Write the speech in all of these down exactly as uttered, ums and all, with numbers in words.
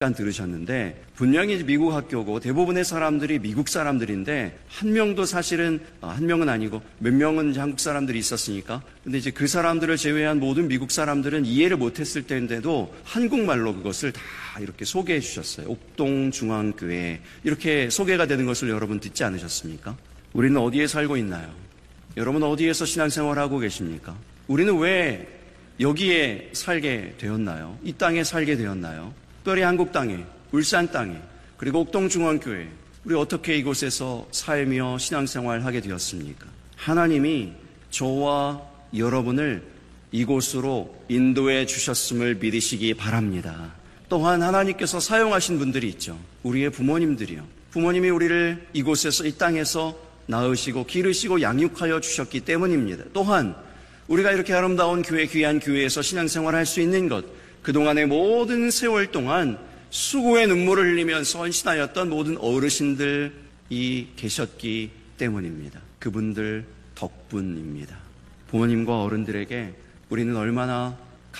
들으셨는데 분명히 미국 학교고 대부분의 사람들이 미국 사람들인데 한 명도 사실은 한 명은 아니고 몇 명은 한국 사람들이 있었으니까 근데 이제 그 사람들을 제외한 모든 미국 사람들은 이해를 못했을 때인데도 한국말로 그것을 다 이렇게 소개해 주셨어요. 옥동중앙교회 이렇게 소개가 되는 것을 여러분 듣지 않으셨습니까? 우리는 어디에 살고 있나요? 여러분 어디에서 신앙생활하고 계십니까? 우리는 왜 여기에 살게 되었나요? 이 땅에 살게 되었나요? 특별히 한국 땅에, 울산 땅에, 그리고 옥동중앙교회, 우리 어떻게 이곳에서 살며 신앙생활하게 되었습니까? 하나님이 저와 여러분을 이곳으로 인도해 주셨음을 믿으시기 바랍니다. 또한 하나님께서 사용하신 분들이 있죠. 우리의 부모님들이요. 부모님이 우리를 이곳에서 이 땅에서 낳으시고 기르시고 양육하여 주셨기 때문입니다. 또한 우리가 이렇게 아름다운 교회, 귀한 교회에서 신앙생활할 수 있는 것, 그동안의 모든 세월 동안 수고의 눈물을 흘리면서 헌신하였던 모든 어르신들이 계셨기 때문입니다. 그분들 덕분입니다. 부모님과 어른들에게 우리는 얼마나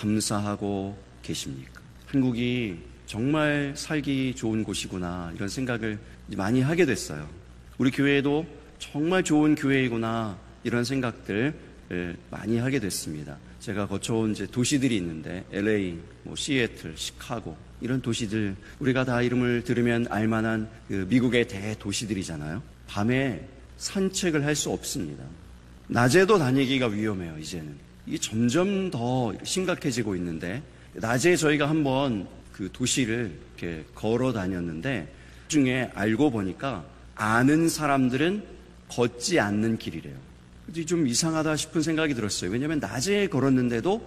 감사하고 계십니까? 한국이 정말 살기 좋은 곳이구나 이런 생각을 많이 하게 됐어요. 우리 교회도 정말 좋은 교회이구나 이런 생각들 많이 하게 됐습니다. 제가 거쳐온 이제 도시들이 있는데 엘에이, 뭐 시애틀, 시카고 이런 도시들 우리가 다 이름을 들으면 알만한 그 미국의 대도시들이잖아요. 밤에 산책을 할 수 없습니다. 낮에도 다니기가 위험해요. 이제는 이게 점점 더 심각해지고 있는데 낮에 저희가 한번 그 도시를 이렇게 걸어 다녔는데 중에 알고 보니까 아는 사람들은 걷지 않는 길이래요. 좀 이상하다 싶은 생각이 들었어요. 왜냐하면 낮에 걸었는데도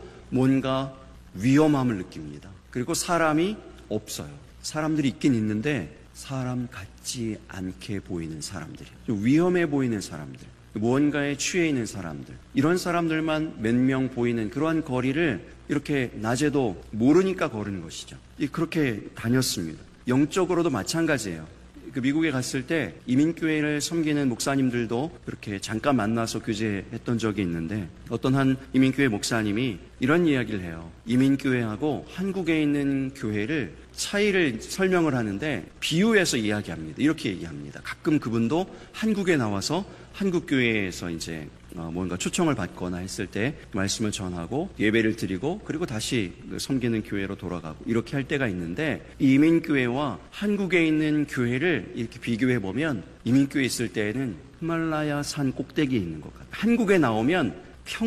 뭔가 위험함을 느낍니다. 그리고 사람이 없어요. 사람들이 있긴 있는데 사람 같지 않게 보이는 사람들이, 좀 위험해 보이는 사람들, 무언가에 취해 있는 사람들, 이런 사람들만 몇 명 보이는 그러한 거리를 이렇게 낮에도 모르니까 걸은 것이죠. 그렇게 다녔습니다. 영적으로도 마찬가지예요. 그 미국에 갔을 때 이민교회를 섬기는 목사님들도 그렇게 잠깐 만나서 교제했던 적이 있는데 어떤 한 이민교회 목사님이 이런 이야기를 해요. 이민교회하고 한국에 있는 교회를 차이를 설명을 하는데 비유해서 이야기합니다. 이렇게 얘기합니다. 가끔 그분도 한국에 나와서 한국 교회에서 이제 뭔가 초청을 받거나 했을 때 말씀을 전하고 예배를 드리고 그리고 다시 섬기는 교회로 돌아가고 이렇게 할 때가 있는데 이민교회와 한국에 있는 교회를 이렇게 비교해 보면 이민교회에 있을 때에는 히말라야 산 꼭대기에 있는 것 같아요. 한국에 나오면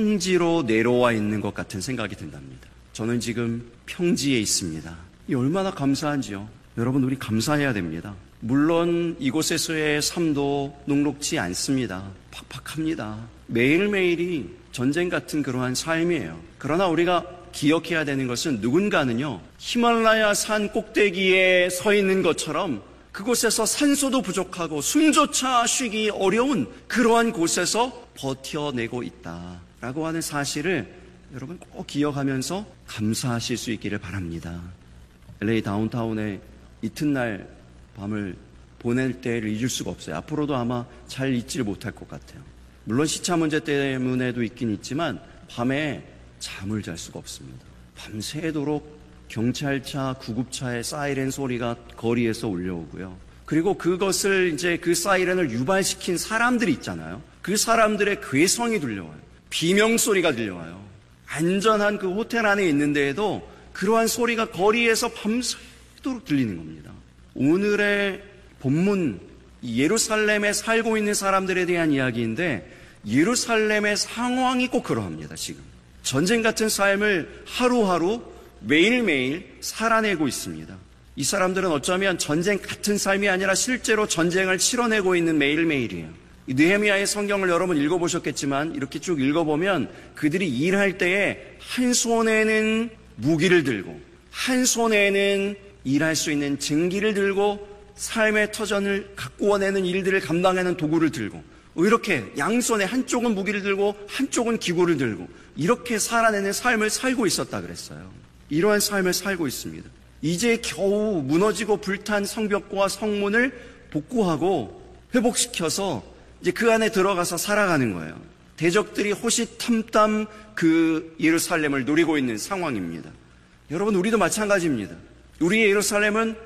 평지로 내려와 있는 것 같은 생각이 든답니다. 저는 지금 평지에 있습니다. 이 얼마나 감사한지요. 여러분 우리 감사해야 됩니다. 물론 이곳에서의 삶도 녹록지 않습니다. 팍팍합니다. 매일매일이 전쟁 같은 그러한 삶이에요. 그러나 우리가 기억해야 되는 것은 누군가는요 히말라야 산 꼭대기에 서 있는 것처럼 그곳에서 산소도 부족하고 숨조차 쉬기 어려운 그러한 곳에서 버텨내고 있다라고 하는 사실을 여러분 꼭 기억하면서 감사하실 수 있기를 바랍니다. 엘에이 다운타운에 이튿날 밤을 보낼 때를 잊을 수가 없어요. 앞으로도 아마 잘 잊지를 못할 것 같아요. 물론 시차 문제 때문에도 있긴 있지만 밤에 잠을 잘 수가 없습니다. 밤새도록 경찰차, 구급차의 사이렌 소리가 거리에서 울려오고요. 그리고 그것을 이제 그 사이렌을 유발시킨 사람들이 있잖아요. 그 사람들의 괴성이 들려와요. 비명소리가 들려와요. 안전한 그 호텔 안에 있는데에도 그러한 소리가 거리에서 밤새도록 들리는 겁니다. 오늘의 본문 예루살렘에 살고 있는 사람들에 대한 이야기인데 예루살렘의 상황이 꼭 그러합니다. 지금 전쟁 같은 삶을 하루하루 매일매일 살아내고 있습니다. 이 사람들은 어쩌면 전쟁 같은 삶이 아니라 실제로 전쟁을 치러내고 있는 매일매일이에요. 느헤미야의 성경을 여러분 읽어보셨겠지만 이렇게 쭉 읽어보면 그들이 일할 때에 한 손에는 무기를 들고 한 손에는 일할 수 있는 증기를 들고 삶의 터전을 가꾸어내는 일들을 감당하는 도구를 들고 이렇게 양손에 한쪽은 무기를 들고 한쪽은 기구를 들고 이렇게 살아내는 삶을 살고 있었다 그랬어요. 이러한 삶을 살고 있습니다. 이제 겨우 무너지고 불탄 성벽과 성문을 복구하고 회복시켜서 이제 그 안에 들어가서 살아가는 거예요. 대적들이 호시탐탐 그 예루살렘을 노리고 있는 상황입니다. 여러분 우리도 마찬가지입니다. 우리의 예루살렘은